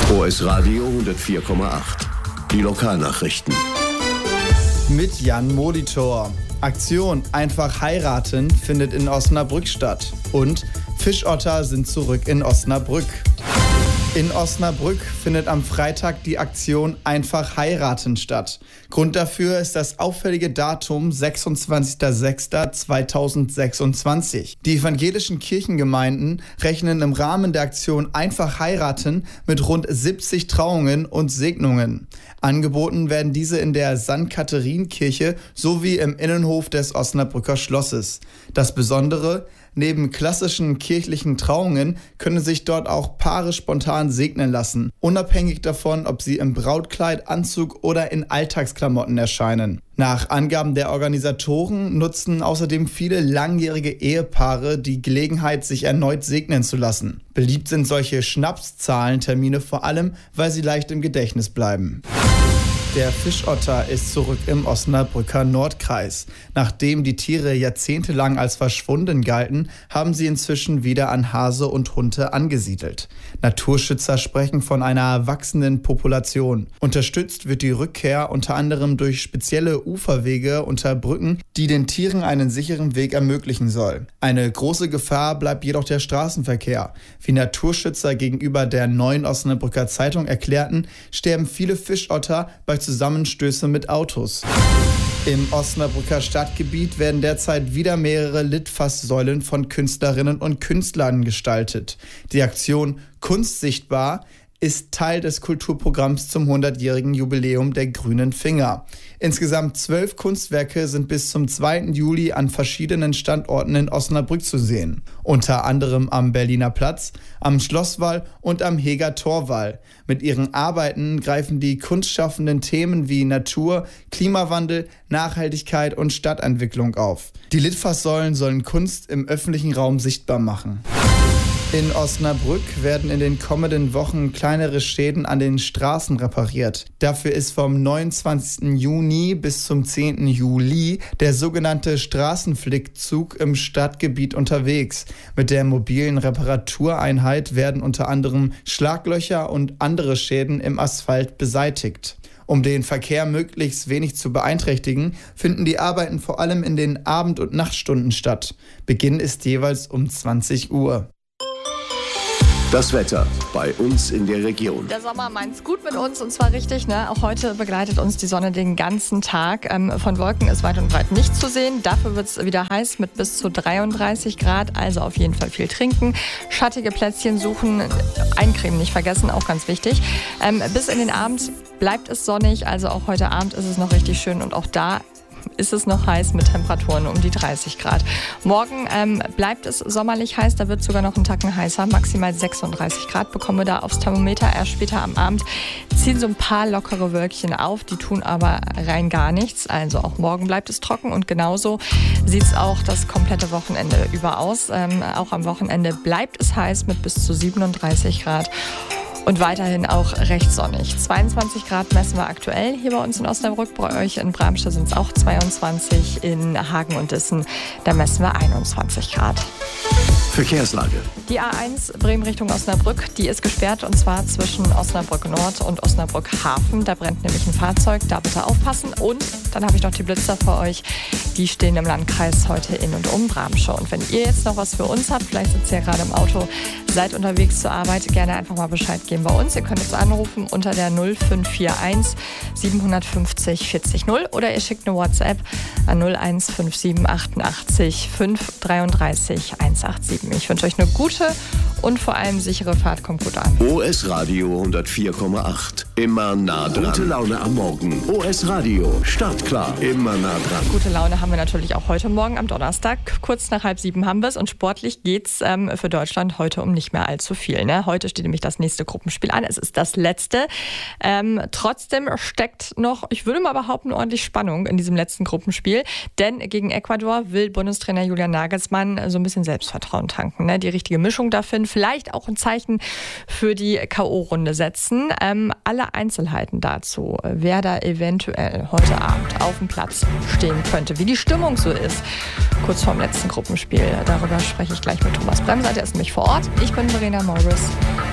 OS Radio 104,8. Die Lokalnachrichten. Mit Jan Molitor. Aktion Einfach heiraten findet in Osnabrück statt. Und Fischotter sind zurück in Osnabrück. In Osnabrück findet am Freitag die Aktion Einfach heiraten statt. Grund dafür ist das auffällige Datum 26.06.2026. Die evangelischen Kirchengemeinden rechnen im Rahmen der Aktion Einfach heiraten mit rund 70 Trauungen und Segnungen. Angeboten werden diese in der St. Katharinen-Kirche sowie im Innenhof des Osnabrücker Schlosses. Das Besondere: Neben klassischen kirchlichen Trauungen können sich dort auch Paare spontan segnen lassen, unabhängig davon, ob sie im Brautkleid, Anzug oder in Alltagsklamotten erscheinen. Nach Angaben der Organisatoren nutzen außerdem viele langjährige Ehepaare die Gelegenheit, sich erneut segnen zu lassen. Beliebt sind solche Schnapszahlentermine vor allem, weil sie leicht im Gedächtnis bleiben. Der Fischotter ist zurück im Osnabrücker Nordkreis. Nachdem die Tiere jahrzehntelang als verschwunden galten, haben sie inzwischen wieder an Hase und Hunte angesiedelt. Naturschützer sprechen von einer wachsenden Population. Unterstützt wird die Rückkehr unter anderem durch spezielle Uferwege unter Brücken, die den Tieren einen sicheren Weg ermöglichen soll. Eine große Gefahr bleibt jedoch der Straßenverkehr. Wie Naturschützer gegenüber der Neuen Osnabrücker Zeitung erklärten, sterben viele Fischotter bei Zusammenstößen mit Autos. Im Osnabrücker Stadtgebiet werden derzeit wieder mehrere Litfaßsäulen von Künstlerinnen und Künstlern gestaltet. Die Aktion Kunst sichtbar ist Teil des Kulturprogramms zum 100-jährigen Jubiläum der Grünen Finger. Insgesamt 12 Kunstwerke sind bis zum 2. Juli an verschiedenen Standorten in Osnabrück zu sehen. Unter anderem am Berliner Platz, am Schlosswall und am Heger Torwall. Mit ihren Arbeiten greifen die Kunstschaffenden Themen wie Natur, Klimawandel, Nachhaltigkeit und Stadtentwicklung auf. Die Litfaßsäulen sollen Kunst im öffentlichen Raum sichtbar machen. In Osnabrück werden in den kommenden Wochen kleinere Schäden an den Straßen repariert. Dafür ist vom 29. Juni bis zum 10. Juli der sogenannte Straßenflickzug im Stadtgebiet unterwegs. Mit der mobilen Reparatureinheit werden unter anderem Schlaglöcher und andere Schäden im Asphalt beseitigt. Um den Verkehr möglichst wenig zu beeinträchtigen, finden die Arbeiten vor allem in den Abend- und Nachtstunden statt. Beginn ist jeweils um 20 Uhr. Das Wetter bei uns in der Region. Der Sommer meint's gut mit uns und zwar richtig, ne? Auch heute begleitet uns die Sonne den ganzen Tag. Von Wolken ist weit und breit nichts zu sehen. Dafür wird's wieder heiß mit bis zu 33 Grad. Also auf jeden Fall viel trinken. Schattige Plätzchen suchen. Eincremen nicht vergessen, auch ganz wichtig. Bis in den Abend bleibt es sonnig. Also auch heute Abend ist es noch richtig schön und auch da ist es noch heiß mit Temperaturen um die 30 Grad. Morgen bleibt es sommerlich heiß, da wird es sogar noch einen Tacken heißer. Maximal 36 Grad bekommen wir da aufs Thermometer. Erst später am Abend ziehen so ein paar lockere Wölkchen auf, die tun aber rein gar nichts. Also auch morgen bleibt es trocken und genauso sieht es auch das komplette Wochenende über aus. Auch am Wochenende bleibt es heiß mit bis zu 37 Grad. Und weiterhin auch recht sonnig. 22 Grad messen wir aktuell hier bei uns in Osnabrück. Bei euch in Bramsche sind es auch 22. In Hagen und Dissen, da messen wir 21 Grad. Verkehrslage. Die A1 Bremen Richtung Osnabrück, die ist gesperrt und zwar zwischen Osnabrück Nord und Osnabrück Hafen. Da brennt nämlich ein Fahrzeug, da bitte aufpassen. Und dann habe ich noch die Blitzer für euch. Die stehen im Landkreis heute in und um Bramsche. Und wenn ihr jetzt noch was für uns habt, vielleicht sitzt ihr gerade im Auto, seid unterwegs zur Arbeit, gerne einfach mal Bescheid geben bei uns. Ihr könnt uns anrufen unter der 0541 750 40 0 oder ihr schickt eine WhatsApp an 0157 88 533 187. Ich wünsche euch eine gute und vor allem sichere Fahrt. Kommt gut an. OS Radio 104,8. Immer nah dran. Gute Laune am Morgen. OS Radio. Startklar. Immer nah dran. Gute Laune haben wir natürlich auch heute Morgen am Donnerstag. Kurz nach 6:30 haben wir es. Und sportlich geht's für Deutschland heute um nicht mehr allzu viel. Ne? Heute steht nämlich das nächste Gruppenspiel an. Es ist das letzte. Trotzdem steckt noch, ich würde mal behaupten, ordentlich Spannung in diesem letzten Gruppenspiel. Denn gegen Ecuador will Bundestrainer Julian Nagelsmann so ein bisschen Selbstvertrauen tanken. Ne? Die richtige Mischung da finden. Vielleicht auch ein Zeichen für die K.O.-Runde setzen. Alle Einzelheiten dazu, wer da eventuell heute Abend auf dem Platz stehen könnte, wie die Stimmung so ist, kurz vorm letzten Gruppenspiel. Darüber spreche ich gleich mit Thomas Bremser, der ist nämlich vor Ort. Ich bin Verena Morris.